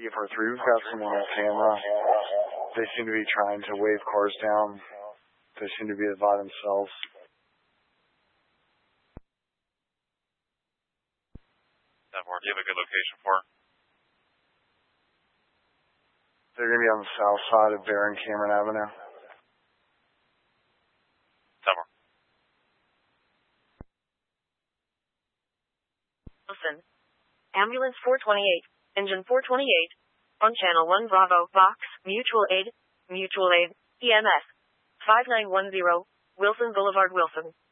E43, we've got someone on camera. They seem to be trying to wave cars down. They seem to be by themselves. Denver, do you have a good location for her? They're going to be on the south side of Baron Cameron Avenue. Denver. Listen. Ambulance 428, engine 428, on channel 1 Bravo, Vox, Mutual Aid, EMS, 5910, Wilson Boulevard, Wilson.